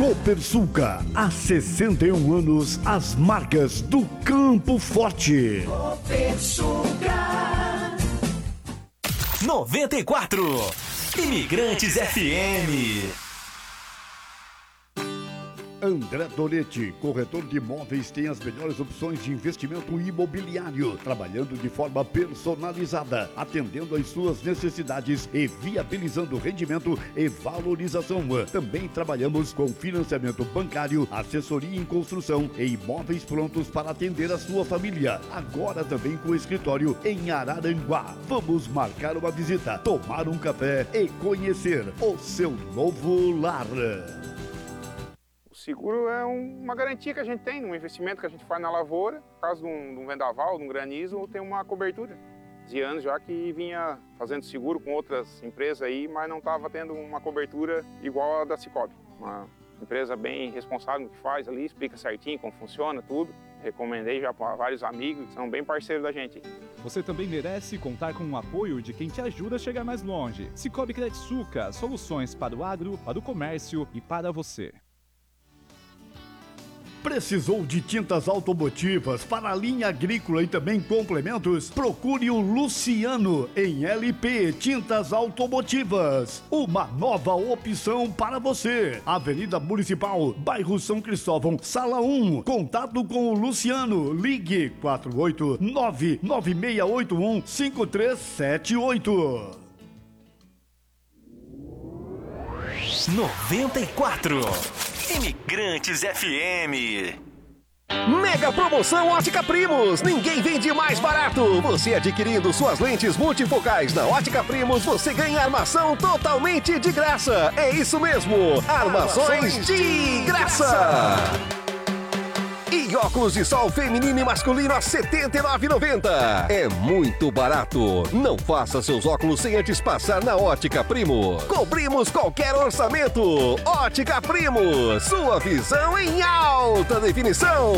Copersuca, há 61 anos, as marcas do Campo Forte. Copersuca 94 Imigrantes FM. André Doretti, corretor de imóveis, tem as melhores opções de investimento imobiliário, trabalhando de forma personalizada, atendendo às suas necessidades e viabilizando rendimento e valorização. Também trabalhamos com financiamento bancário, assessoria em construção e imóveis prontos para atender a sua família. Agora também com escritório em Araranguá. Vamos marcar uma visita, tomar um café e conhecer o seu novo lar. O seguro é uma garantia que a gente tem, um investimento que a gente faz na lavoura, no caso de um vendaval, de um granizo, tem uma cobertura. De anos já que vinha fazendo seguro com outras empresas aí, mas não estava tendo uma cobertura igual a da Cicobi. Uma empresa bem responsável no que faz ali, explica certinho como funciona tudo. Recomendei já para vários amigos que são bem parceiros da gente. Você também merece contar com o apoio de quem te ajuda a chegar mais longe. Cicobi Credsuca, soluções para o agro, para o comércio e para você. Precisou de tintas automotivas para a linha agrícola e também complementos? Procure o Luciano em LP Tintas Automotivas. Uma nova opção para você. Avenida Municipal, bairro São Cristóvão, Sala 1. Contato com o Luciano. Ligue 489-9681-5378. 94 Imigrantes FM. Mega promoção Ótica Primos. Ninguém vende mais barato. Você adquirindo suas lentes multifocais na Ótica Primos, você ganha armação totalmente de graça. É isso mesmo, armações de graça. E óculos de sol feminino e masculino a R$ 79,90. É muito barato. Não faça seus óculos sem antes passar na Ótica Primo. Cobrimos qualquer orçamento. Ótica Primo, sua visão em alta definição.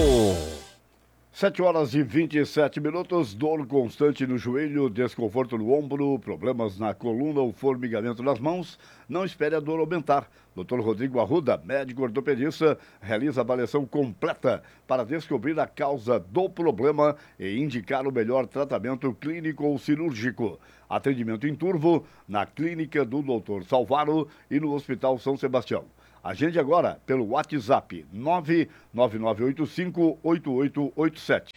7h27, dor constante no joelho, desconforto no ombro, problemas na coluna ou formigamento nas mãos. Não espere a dor aumentar. Dr. Rodrigo Arruda, médico ortopedista, realiza avaliação completa para descobrir a causa do problema e indicar o melhor tratamento clínico ou cirúrgico. Atendimento em Turvo, na clínica do Dr. Salvaro e no Hospital São Sebastião. Agende agora pelo WhatsApp 99985-8887.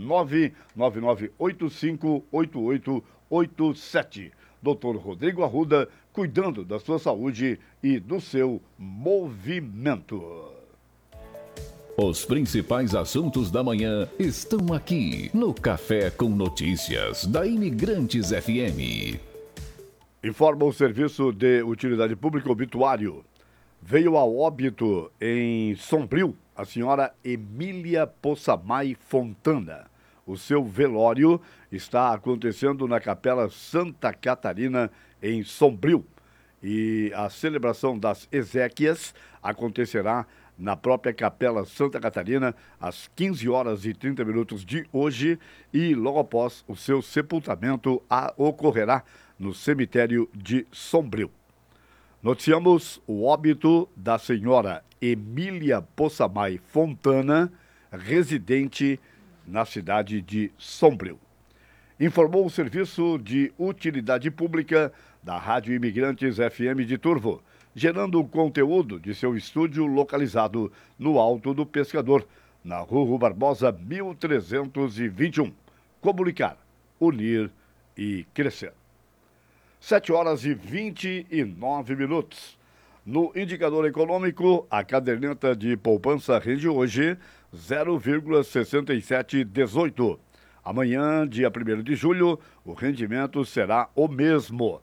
99985-8887. Dr. Rodrigo Arruda, cuidando da sua saúde e do seu movimento. Os principais assuntos da manhã estão aqui no Café com Notícias da Imigrantes FM. Informa o Serviço de Utilidade Pública Obituário. Veio a óbito em Sombrio a senhora Emília Poçamai Fontana. O seu velório está acontecendo na Capela Santa Catarina, em Sombrio. E a celebração das exéquias acontecerá na própria Capela Santa Catarina, às 15h30 de hoje. E logo após o seu sepultamento ocorrerá no cemitério de Sombrio. Noticiamos o óbito da senhora Emília Poçamai Fontana, residente na cidade de Sombrio. Informou o Serviço de Utilidade Pública da Rádio Imigrantes FM de Turvo, gerando o conteúdo de seu estúdio localizado no Alto do Pescador, na Rua Barbosa 1321. Comunicar, unir e crescer. 7h29. No indicador econômico, a caderneta de poupança rende hoje 0,6718. Amanhã, dia 1º de julho, o rendimento será o mesmo,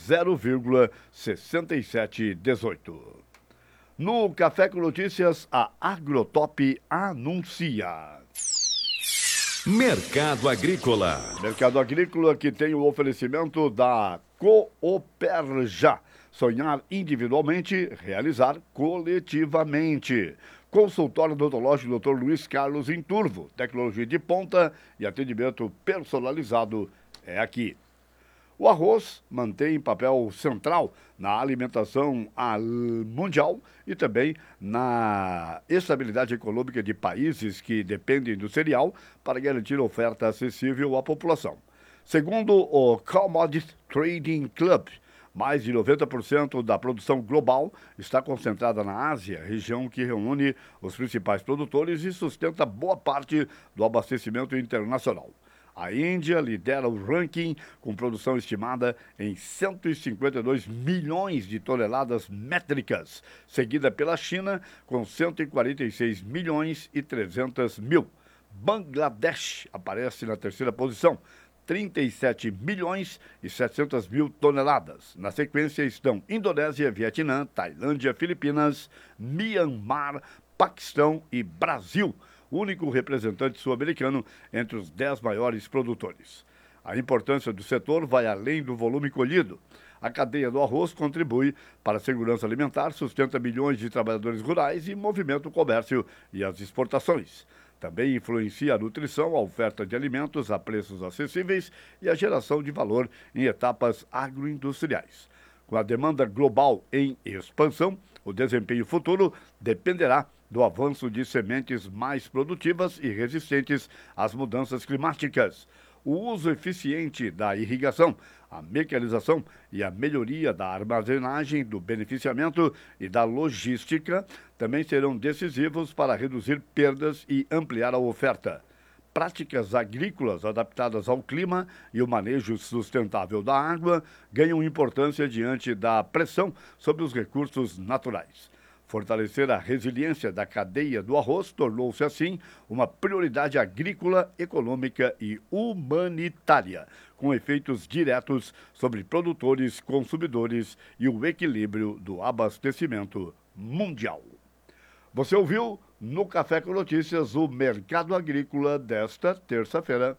0,6718. No Café com Notícias, a Agrotop anuncia. Mercado Agrícola. Mercado Agrícola que tem o oferecimento da Cooperja. Sonhar individualmente, realizar coletivamente. Consultório odontológico Dr. Luiz Carlos em Turvo. Tecnologia de ponta e atendimento personalizado é aqui. O arroz mantém papel central na alimentação mundial e também na estabilidade econômica de países que dependem do cereal para garantir oferta acessível à população. Segundo o Commodity Trading Club, mais de 90% da produção global está concentrada na Ásia, região que reúne os principais produtores e sustenta boa parte do abastecimento internacional. A Índia lidera o ranking com produção estimada em 152 milhões de toneladas métricas, seguida pela China com 146 milhões e 300 mil. Bangladesh aparece na terceira posição, 37 milhões e 700 mil toneladas. Na sequência estão Indonésia, Vietnã, Tailândia, Filipinas, Mianmar, Paquistão e Brasil, único representante sul-americano entre os 10 maiores produtores. A importância do setor vai além do volume colhido. A cadeia do arroz contribui para a segurança alimentar, sustenta milhões de trabalhadores rurais e movimenta o comércio e as exportações. Também influencia a nutrição, a oferta de alimentos a preços acessíveis e a geração de valor em etapas agroindustriais. Com a demanda global em expansão, o desempenho futuro dependerá do avanço de sementes mais produtivas e resistentes às mudanças climáticas. O uso eficiente da irrigação, a mecanização e a melhoria da armazenagem, do beneficiamento e da logística também serão decisivos para reduzir perdas e ampliar a oferta. Práticas agrícolas adaptadas ao clima e o manejo sustentável da água ganham importância diante da pressão sobre os recursos naturais. Fortalecer a resiliência da cadeia do arroz tornou-se, assim, uma prioridade agrícola, econômica e humanitária, com efeitos diretos sobre produtores, consumidores e o equilíbrio do abastecimento mundial. Você ouviu no Café com Notícias o Mercado Agrícola desta terça-feira.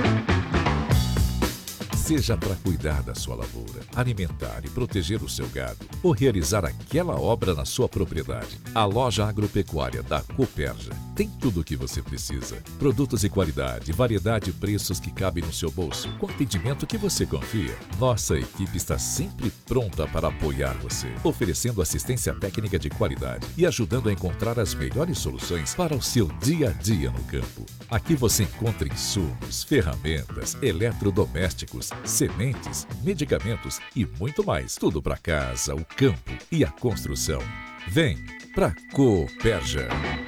Seja para cuidar da sua lavoura, alimentar e proteger o seu gado ou realizar aquela obra na sua propriedade, a loja agropecuária da Cooperja tem tudo o que você precisa. Produtos de qualidade, variedade e preços que cabem no seu bolso, com atendimento que você confia. Nossa equipe está sempre pronta para apoiar você, oferecendo assistência técnica de qualidade e ajudando a encontrar as melhores soluções para o seu dia a dia no campo. Aqui você encontra insumos, ferramentas, eletrodomésticos, sementes, medicamentos e muito mais. Tudo para casa, o campo e a construção. Vem pra Cooperja.